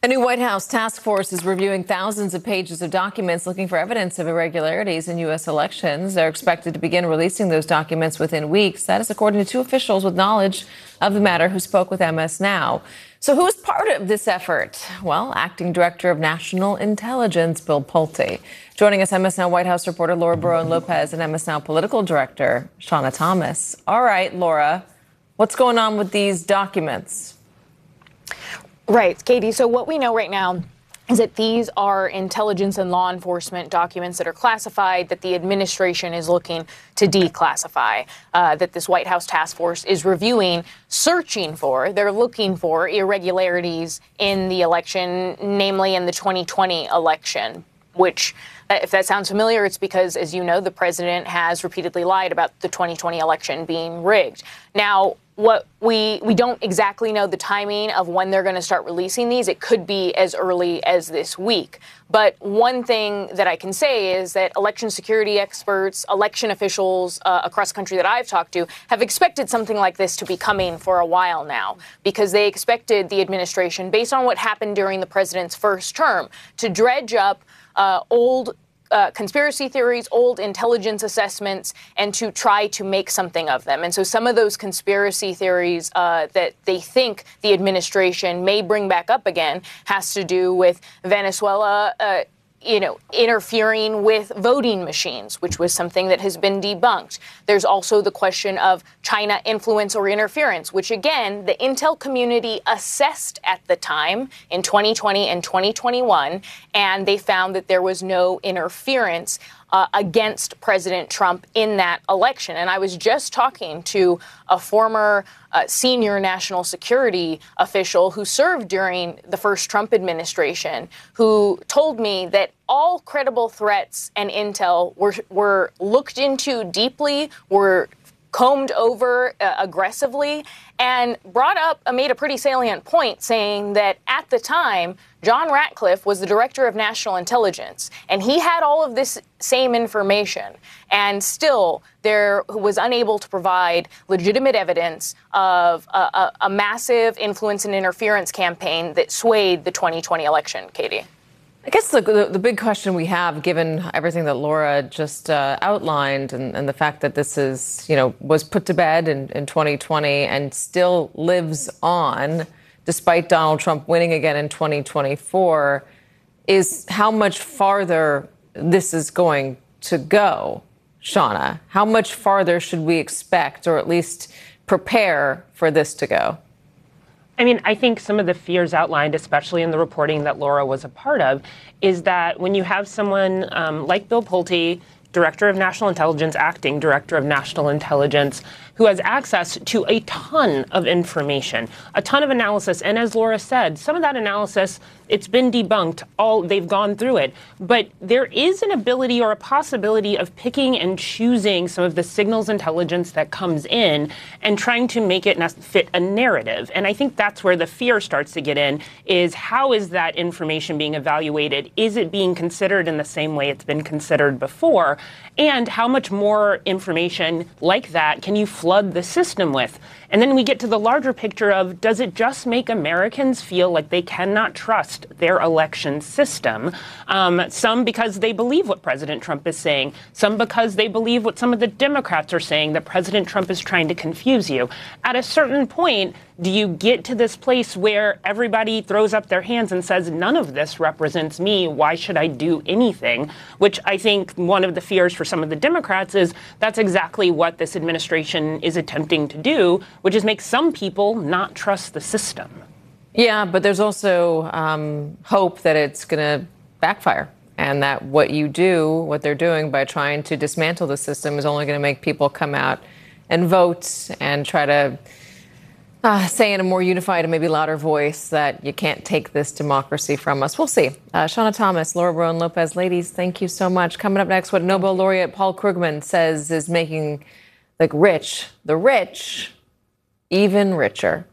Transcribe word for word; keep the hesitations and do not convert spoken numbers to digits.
A new White House task force is reviewing thousands of pages of documents looking for evidence of irregularities in U S elections. They're expected to begin releasing those documents within weeks. That is according to two officials with knowledge of the matter who spoke with M S Now. So who is part of this effort? Well, Acting Director of National Intelligence, Bill Pulte. Joining us, M S Now White House reporter Laura Barone-Lopez and M S Now Political Director Shawna Thomas. All right, Laura, what's going on with these documents? Right, Katie. So what we know right now is that these are intelligence and law enforcement documents that are classified that the administration is looking to declassify, uh, that this White House task force is reviewing, searching for. They're looking for irregularities in the election, namely in the twenty twenty election, which, if that sounds familiar, it's because, as you know, the president has repeatedly lied about the twenty twenty election being rigged. Now, what we we don't exactly know the timing of when they're going to start releasing these. It could be as early as this week. But one thing that I can say is that election security experts, election officials uh, across the country that I've talked to have expected something like this to be coming for a while now, because they expected the administration, based on what happened during the president's first term, to dredge up uh, old Uh, conspiracy theories, old intelligence assessments, and to try to make something of them. And so some of those conspiracy theories uh, that they think the administration may bring back up again has to do with Venezuela, uh, you know, interfering with voting machines, which was something that has been debunked. There's also the question of China influence or interference, which, again, the intel community assessed at the time in twenty twenty and twenty twenty-one, and they found that there was no interference Uh, against President Trump in that election. And I was just talking to a former uh, senior national security official who served during the first Trump administration, who told me that all credible threats and intel were, were looked into deeply, were combed over uh, aggressively, and brought up, uh, made a pretty salient point, saying that at the time, John Ratcliffe was the director of national intelligence, and he had all of this same information, and still there was unable to provide legitimate evidence of a, a, a massive influence and interference campaign that swayed the twenty twenty election. Katie? I guess the, the, the big question we have, given everything that Laura just uh, outlined and, and the fact that this is, you know, was put to bed in, in twenty twenty and still lives on despite Donald Trump winning again in twenty twenty-four, is how much farther this is going to go. Shawna, how much farther should we expect, or at least prepare for this to go? I mean, I think some of the fears outlined, especially in the reporting that Laura was a part of, is that when you have someone um, like Bill Pulte, Director of National Intelligence, Acting Director of National Intelligence, who has access to a ton of information, a ton of analysis. And as Laura said, some of that analysis, it's been debunked. All they've gone through it. But there is an ability or a possibility of picking and choosing some of the signals intelligence that comes in and trying to make it fit a narrative. And I think that's where the fear starts to get in, is how is that information being evaluated? Is it being considered in the same way it's been considered before? And how much more information like that can you flood the system with? And then we get to the larger picture of, does it just make Americans feel like they cannot trust their election system? Um, some because they believe what President Trump is saying, some because they believe what some of the Democrats are saying, that President Trump is trying to confuse you. At a certain point, do you get to this place where everybody throws up their hands and says, none of this represents me, why should I do anything? Which I think one of the fears for some of the Democrats is that's exactly what this administration is attempting to do, which is make some people not trust the system. Yeah, but there's also um, hope that it's going to backfire, and that what you do, what they're doing by trying to dismantle the system, is only going to make people come out and vote and try to uh, say in a more unified and maybe louder voice that you can't take this democracy from us. We'll see. Uh, Shawna Thomas, Laura Barone-Lopez, ladies, thank you so much. Coming up next, what Nobel laureate Paul Krugman says is making the rich, the rich, even richer.